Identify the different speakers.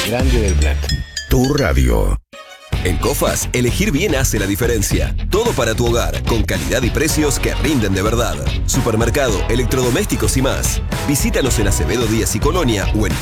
Speaker 1: grande del plato.
Speaker 2: Tu radio.
Speaker 3: En Cofas, elegir bien hace la diferencia. Todo para tu hogar, con calidad y precios que rinden de verdad. Supermercado, electrodomésticos y más. Visítanos en Acevedo Díaz y Colonia o en